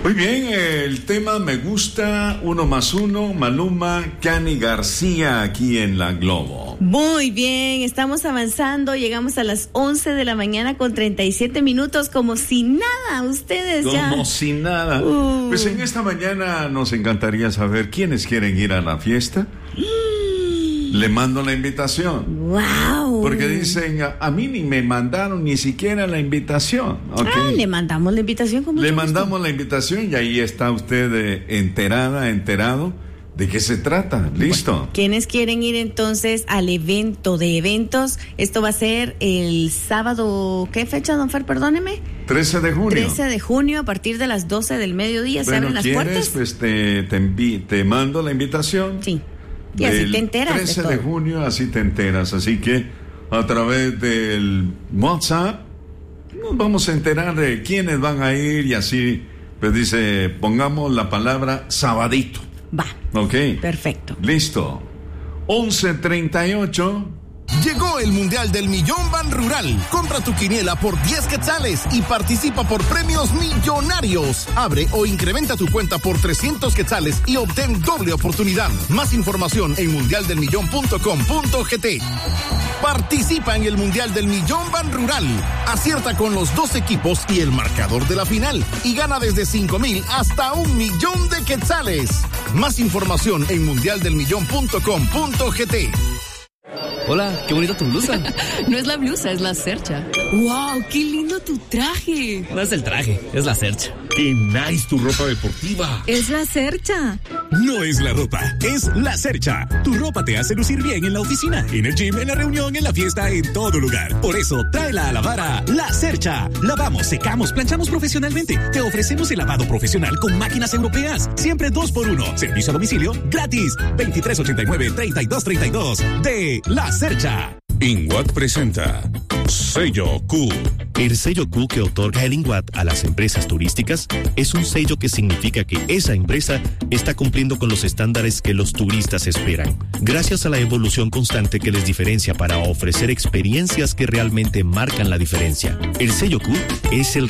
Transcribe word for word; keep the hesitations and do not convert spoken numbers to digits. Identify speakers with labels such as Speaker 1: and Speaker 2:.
Speaker 1: Muy bien, el tema me gusta, uno más uno, Maluma, Cani García, aquí en La Globo.
Speaker 2: Muy bien, estamos avanzando, llegamos a las once de la mañana con treinta y siete minutos, como si nada, ustedes
Speaker 1: como
Speaker 2: ya.
Speaker 1: Como si nada. Uh. Pues en esta mañana nos encantaría saber quiénes quieren ir a la fiesta. Le mando la invitación.
Speaker 2: ¡Wow!
Speaker 1: Porque dicen, a, a mí ni me mandaron ni siquiera la invitación. Okay.
Speaker 2: Ah, le mandamos la invitación. ¿Cómo
Speaker 1: le mandamos la invitación y ahí está usted eh, enterada, enterado de qué se trata. Listo.
Speaker 2: Bueno, ¿quiénes quieren ir entonces al evento de eventos? Esto va a ser el sábado, ¿qué fecha, don Fer? Perdóneme.
Speaker 1: trece de junio.
Speaker 2: trece de junio, a partir de las doce del mediodía.
Speaker 1: Bueno,
Speaker 2: ¿se abren las
Speaker 1: ¿quieres?
Speaker 2: puertas?
Speaker 1: Pues te, te, envi- te mando la invitación.
Speaker 2: Sí. Y así te enteras.
Speaker 1: trece
Speaker 2: de,
Speaker 1: de junio, así te enteras. Así que a través del WhatsApp nos vamos a enterar de quiénes van a ir y así, pues dice, pongamos la palabra sabadito.
Speaker 2: Va.
Speaker 1: Ok.
Speaker 2: Perfecto.
Speaker 1: Listo. once treinta y ocho.
Speaker 3: Llegó el Mundial del Millón Ban Rural. Compra tu quiniela por diez quetzales y participa por premios millonarios. Abre o incrementa tu cuenta por trescientos quetzales y obtén doble oportunidad. Más información en mundial del millón punto com punto gt. Participa en el Mundial del Millón Ban Rural. Acierta con los dos equipos y el marcador de la final. Y gana desde cinco mil hasta un millón de quetzales. Más información en mundial del millón punto com punto gt.
Speaker 4: Hola, qué bonita tu blusa.
Speaker 5: No es la blusa, es la cercha. ¡Wow! ¡Qué lindo tu traje!
Speaker 4: No es el traje, es la cercha.
Speaker 6: ¡Qué nice tu ropa deportiva!
Speaker 5: Es la cercha.
Speaker 6: No es la ropa, es la cercha. Tu ropa te hace lucir bien en la oficina, en el gym, en la reunión, en la fiesta, en todo lugar. Por eso, tráela a lavar a La Cercha. Lavamos, secamos, planchamos profesionalmente. Te ofrecemos el lavado profesional con máquinas europeas. Siempre dos por uno. Servicio a domicilio gratis. veintitrés ochenta y nueve, treinta y dos treinta y dos. De La Cercha.
Speaker 7: INWAT presenta Sello Q.
Speaker 8: El sello Q que otorga el INWAT a las empresas turísticas es un sello que significa que esa empresa está cumpliendo con los estándares que los turistas esperan, gracias a la evolución constante que les diferencia para ofrecer experiencias que realmente marcan la diferencia. El sello Q es el